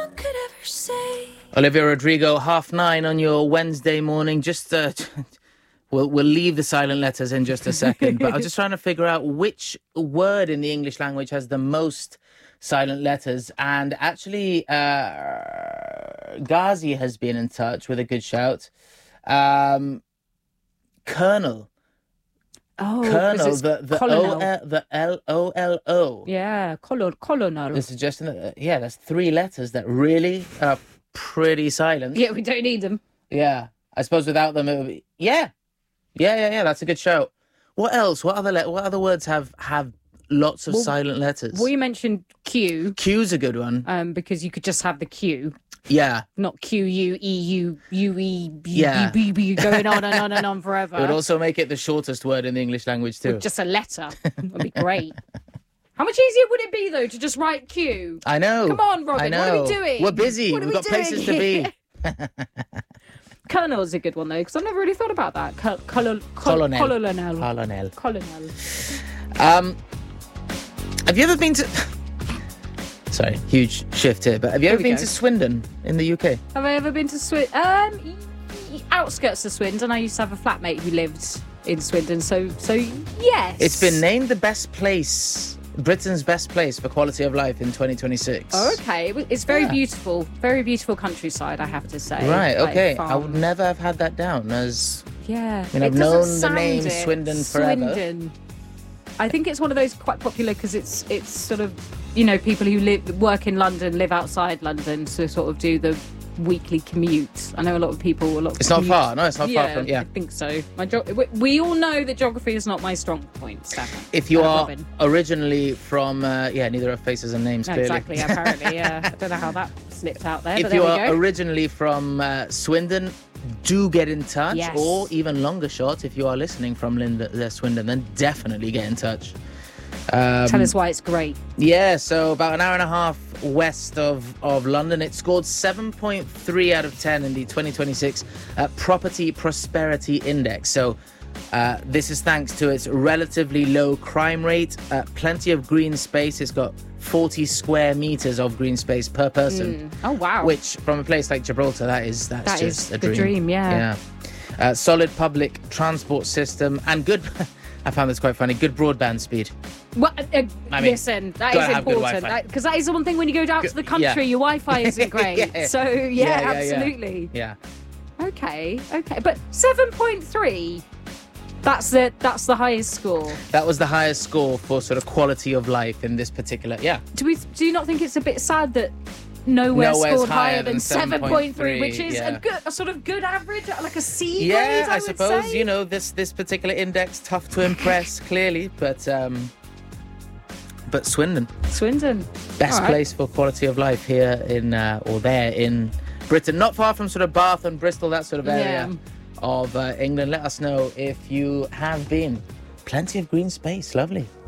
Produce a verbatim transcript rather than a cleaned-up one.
one could ever say. Olivia Rodrigo, half nine on your Wednesday morning. Just uh, we'll we'll leave the silent letters in just a second, but I'm just trying to figure out which word in the English language has the most silent letters. And actually, uh, Ghazi has been in touch with a good shout. Um, Colonel. Oh, Colonel, the the colonel. O L the L O L O. Yeah, colonel, colonel. They're suggesting that, uh, yeah, that's three letters that really are pretty silent. Yeah, we don't need them. Yeah, I suppose without them, it would be, yeah, yeah, yeah, yeah. That's a good shout. What else? What other le- what other words have have lots of Well, silent letters? Well, you mentioned Q, Q's a good one. um, because you could just have the Q, Yeah, not Q U E U U E B Yeah. B B going on and on and on forever. it would also make it the shortest word in the English language too. With just a letter. That'd be great. How much easier would it be though to just write Q? I know. Come on, Robin, I know. what are we doing? We're busy. What are We've we got places to doing? be. Colonel's a good one though, because I've never really thought about that. Col- col- col- Colonel. Colonel. Colonel. Colonel. Um, have you ever been to? Sorry, huge shift here. But have you Here ever we been go. to Swindon in the U K? Have I ever been to Swindon? Um, y- y- outskirts of Swindon. I used to have a flatmate who lived in Swindon, so so yes. It's been named the best place, Britain's best place for quality of life in twenty twenty-six. Oh, okay. It was- It's very Yeah. beautiful, very beautiful countryside, I have to say. Right, Like, okay. I farm. would never have had that down as... Yeah. I mean, It I've doesn't known the sound name it. Swindon forever. Swindon. I think it's one of those quite popular because it's it's sort of, you know, people who live work in London live outside London, so sort of do the weekly commute. I know a lot of people. A lot of It's not commute- far. No, it's not yeah, far from... Yeah. I think so. My ge- we, we all know that geography is not my strong point, Stefan. If you Uh, are Robin. originally from... Uh, yeah, neither have faces and names, No, clearly. exactly, apparently, yeah. I don't know how that slipped out there, but If there you we are go. originally from uh, Swindon, do get in touch. Yes. Or even longer shot, if you are listening from Linda, uh, Swindon, then definitely get in touch. Um, Tell us why it's great. Yeah, so about an hour and a half west of, of London. It scored seven point three out of ten in the twenty twenty-six uh, Property Prosperity Index. So uh, this is thanks to its relatively low crime rate, uh, plenty of green space. It's got forty square meters of green space per person. Oh, wow. Which, from a place like Gibraltar, that is that's That just is a the dream. dream, yeah. Yeah. Uh, solid public transport system and good. I found this quite funny. Good broadband speed. Well, uh, uh, I mean, listen, that gotta is have good important Wi-Fi. because that is the one thing when you go out to the country, yeah. your Wi-Fi isn't great. Yeah. So yeah, Yeah, yeah, yeah. absolutely. Yeah. Okay, okay, but seven point three. That's the that's the highest score. That was the highest score for sort of quality of life in this particular. Yeah. Do we? Do you not think it's a bit sad that nowhere Nowhere's scored higher higher than than seven point three, which is yeah. a good, a sort of good average, like a C Yeah, grade, I, would suppose say. you know this this particular index tough to impress clearly, but um, but Swindon, Swindon, best All right. place for quality of life here in uh, or there in Britain, not far from sort of Bath and Bristol, that sort of area Yeah. of uh, England. Let us know if you have been. Plenty of green space, lovely.